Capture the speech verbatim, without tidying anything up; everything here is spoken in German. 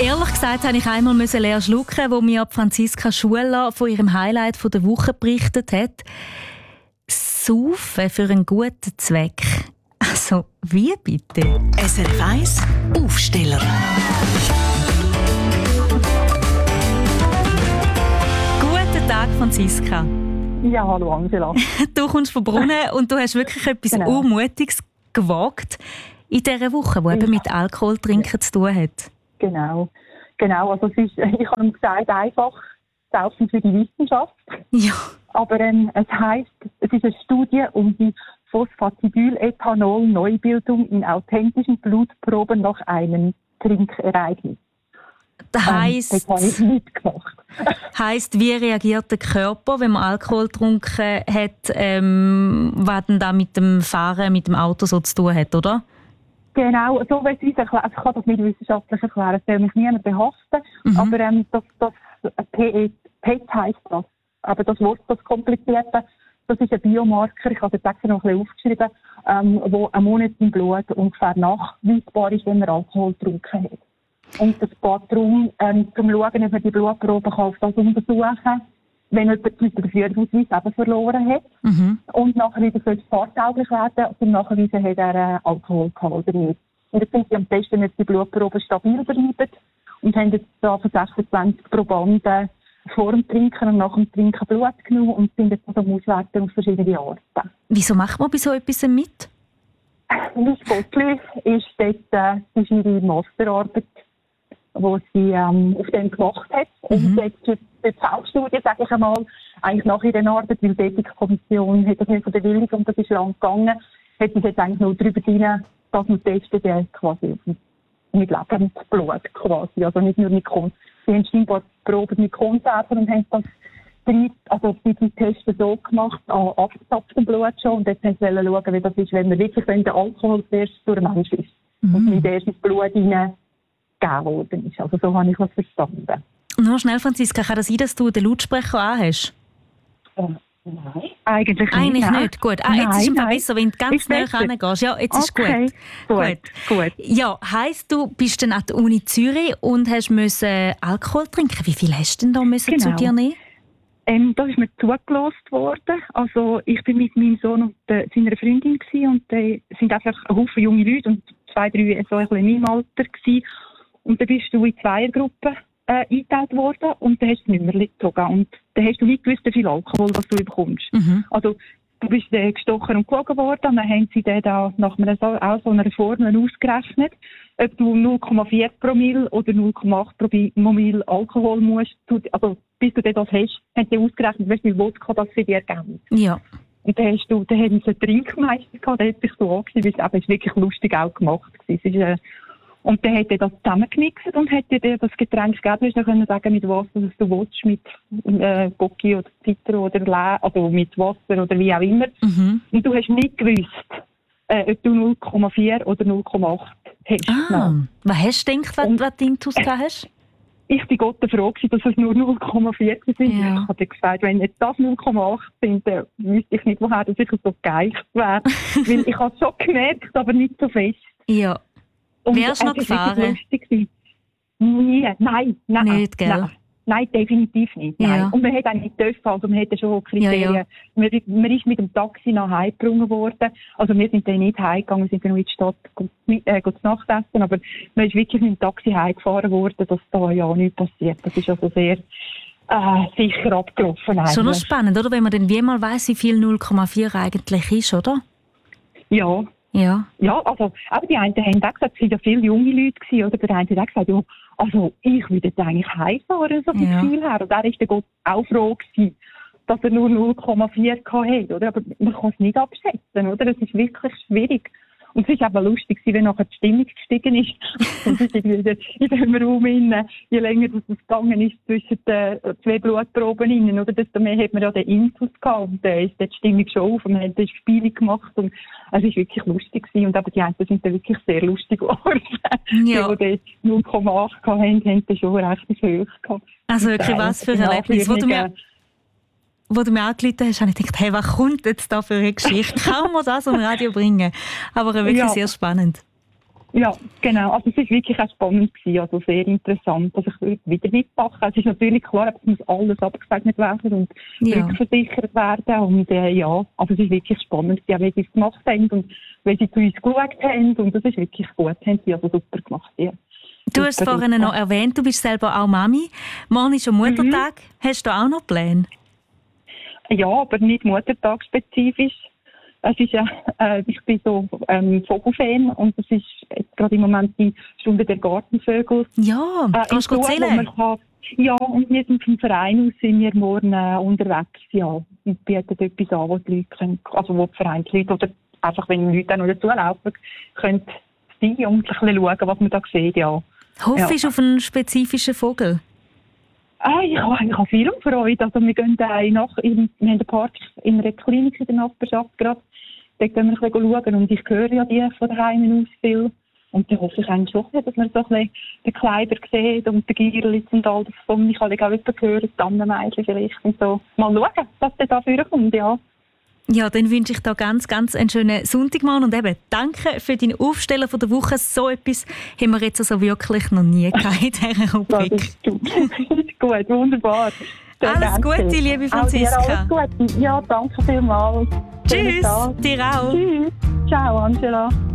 Ehrlich gesagt musste ich einmal leer schlucken, wo mir Franziska Schuler von ihrem Highlight der Woche berichtet hat. Saufen für einen guten Zweck. Also, wie bitte? S R F eins Aufsteller. Guten Tag, Franziska. Ja, hallo Angela. Du kommst vom Brunnen und du hast wirklich etwas Genau. Unmutiges gewagt in dieser Woche, die eben mit Alkohol trinken zu tun hat. Genau, genau. Also es ist, ich habe ihm gesagt, einfach saufen für die Wissenschaft. Ja. Aber ähm, es heisst, es ist eine Studie um die Phosphatidylethanol-Neubildung in authentischen Blutproben nach einem Trinkereignis. Das heisst, ähm, das habe ich nicht gemacht. heisst, wie reagiert der Körper, wenn man Alkohol getrunken hat, ähm, was denn da mit dem Fahren, mit dem Auto so zu tun hat, oder? Genau, so wie es uns erklärt. Also ich kann das nicht wissenschaftlich erklären, es soll mich niemand behaften. Mhm. Aber ähm, das, das P E T heisst das. Aber das Wort, das Komplizierte, das ist ein Biomarker, ich habe es extra noch ein bisschen aufgeschrieben, ähm, wo einen Monat im Blut ungefähr nachweisbar ist, wenn man Alkohol getrunken hat. Und das geht darum, ähm, zum Schauen, ob man die Blutprobe kann auf das untersuchen kann, wenn jemand mit dem Führerausweis eben verloren hat. Mhm. Und nachher wieder fahrtauglich werden, um nachzuweisen, hat er äh, Alkohol gehabt oder nicht. Und jetzt sind sie am besten, dass die Blutproben stabil bleiben und haben jetzt da von sechsundzwanzig Probanden vor dem Trinken und nach dem Trinken Blut genommen und sind jetzt also am Auswerten auf verschiedene Arten. Wieso macht man bei so etwas mit? Mein Spotli ist dort äh, ist ihre Masterarbeit, die sie ähm, auf dem gemacht hat. Mhm. Und jetzt für die Feldstudie, sage ich einmal, eigentlich nach ihrer Arbeit, weil die Ethikkommission hat das nicht bewilligt und das ist lang gegangen, hat sie jetzt eigentlich nur darüber hinein, dass man testet, ja, quasi mit Lebensblut quasi, also nicht nur mit Konserven. Sie haben scheinbar Proben mit Konserven und haben das drei, also die Tests so gemacht, an abgezapftem Blut schon, und jetzt wollen sie schauen, wie das ist, wenn man wirklich, wenn der Alkohol zuerst durch den Mensch ist Mhm. und nicht erst ins Blut hineingegeben worden ist. Also so habe ich das verstanden. Nur schnell, Franziska, kann das sein, dass du den Lautsprecher anhast? Äh, nein, eigentlich nicht. Eigentlich nein. nicht. Gut. Ah, jetzt Nein, ist es nein. besser, wenn du ganz Ist schnell besser. rangehst. Ja, jetzt ist Okay, gut. gut, gut. Ja, heisst, du bist dann an der Uni Zürich und hast müssen Alkohol trinken. Wie viel hast du denn da müssen zu Genau. dir nehmen? Ähm, da ist mir zugelost worden. Also ich bin mit meinem Sohn und äh, seiner Freundin gewesen, und da äh, sind einfach ein Haufen junge Leute und zwei, drei so ein bisschen in meinem Alter gewesen. Und dann bist du in Zweiergruppen äh, eingeteilt worden und dann hast du nicht mehr gezogen. Und dann hast du nicht gewusst, wie viel Alkohol was du bekommst. Mhm. Also du bist äh, gestochen und gewogen worden und dann haben sie dann da nach einer, so, auch so einer Formel ausgerechnet, ob du null Komma vier Promille oder null Komma acht Promille Alkohol musst, also bis du das hast, haben sie ausgerechnet, wie viel Wodka das für dich ergänzt. Ja. Und dann hast du, dann haben sie einen Trinkmeister gehabt, der hat sich so angesehen, weil es eben wirklich lustig auch gemacht war. Es ist, äh, und dann hat er das zusammengemixt und hat dir das Getränk gegeben. Du hast dann können sagen, mit was du willst, mit äh, Gocki oder Zitro oder Le also mit Wasser oder wie auch immer. Mhm. Und du hast nicht gewusst, äh, ob du null Komma vier oder null Komma acht hast. Ah, Nein. was hast du gedacht, was, was du Intus gehabt hast? Ich bin Gott froh gewesen, dass es nur null Komma vier sind. Ja. Ich hatte gesagt, wenn jetzt das null Komma acht sind, dann wüsste ich nicht, woher das sicher so geeicht wäre. Weil ich habe es schon gemerkt, aber nicht so fest. Ja. Und Wärst du noch es war gefahren? wirklich lustig. Nie, nein, nein. Nicht, gell? Nein, nein, definitiv nicht. Nein. Ja. Und man hat auch nicht dürfen, also man hatte schon Kriterien. Ja, ja. Man, man ist mit dem Taxi nach Hause gebracht worden. Also wir sind dann nicht heimgegangen, wir sind dann noch in die Stadt äh, zu Nacht essen, aber man ist wirklich mit dem Taxi heimgefahren worden, dass da ja nichts passiert. Das ist also sehr äh, sicher abgelaufen eigentlich. Schon noch spannend, oder? Wenn man dann wie mal weiss, wie viel null Komma vier eigentlich ist, oder? Ja. Ja. Ja, also, aber die einen haben auch gesagt, es waren ja viele junge Leute gewesen, oder? Der eine hat auch gesagt, ja, also, ich würde jetzt eigentlich heimfahren, so viel Ja. Gefühl her. Und er war dann Gott auch froh gewesen, dass er nur null Komma vier hatte, oder? Aber man kann es nicht abschätzen, oder? Es ist wirklich schwierig. Und es war eben lustig, wenn nachher die Stimmung gestiegen ist. Und es ist irgendwie in dem Raum innen, je länger das es gegangen ist zwischen den zwei Blutproben innen, oder? Desto mehr hat man ja den Intus gehabt. Und dann ist die Stimmung schon auf und man hat dann Spiele gemacht. Und es war wirklich lustig gewesen. Und aber die einen sind dann wirklich sehr lustig geworden. Ja. Die, die null Komma acht hatten, haben dann schon recht viel gehabt. Also wirklich, was für ein Erlebnis. Wo du mir, wo du mir angerufen hast, habe ich gedacht, hey, was kommt jetzt da für eine Geschichte? Kann man das am Radio bringen? Aber wirklich Ja. sehr spannend. Ja, genau. Also es war wirklich auch spannend gewesen, also sehr interessant. Also ich würde wieder mitmachen. Es ist natürlich klar, es muss alles abgesegnet werden und Ja. rückversichert werden. Und äh, ja, also es ist wirklich spannend, ja, wie sie es gemacht haben und wie sie zu uns geschaut haben. Und das ist wirklich gut, haben sie also super gemacht. Ja. Du hast Super, vorhin super. noch erwähnt, du bist selber auch Mami. Morgen ist schon Muttertag. Mhm. Hast du auch noch Pläne? Ja, aber nicht muttertagsspezifisch. Es ist ja, äh, ich bin so ähm, Vogelfan und es ist jetzt gerade im Moment die Stunde der Gartenvögel. Ja, Äh, kannst du in gut Thun, wo zählen? man kann, ja, und wir sind vom Verein aus sind wir morgen äh, unterwegs, ja. Und bieten etwas an, wo die Leute können, also wo die Vereinsleute oder einfach, wenn die Leute auch noch dazulaufen, können sein und ein bisschen schauen, was man da sieht, ja. Hoffst du Ja. auf einen spezifischen Vogel? Ah, ich habe ich habe viel Freude. Also wir gehen da nach, in, wir haben einen Park in einer Klinik in der Nachbarschaft gerade. Da gehen wir ein bisschen schauen und ich höre ja die von daheim aus viel. Und dann hoffe ich eigentlich schon, dass man so ein bisschen den Kleiber sieht und den Gierlitz und all das. Und ich habe auch etwas hören, die Tannenmeisel vielleicht und so. Mal schauen, was da dafür kommt, ja. Ja, dann wünsche ich dir ganz, ganz einen schönen Sonntagmann und eben danke für deinen Aufsteller von der Woche. So etwas haben wir jetzt also wirklich noch nie gehabt in dieser Das Rubrik. ist gut. Gut, wunderbar. Sehr Alles gerne. Gute, liebe Auch dir Franziska. alles Gute. Ja, danke vielmals. Schönen Tschüss, Tag. dir auch. Tschüss. Ciao, Angela.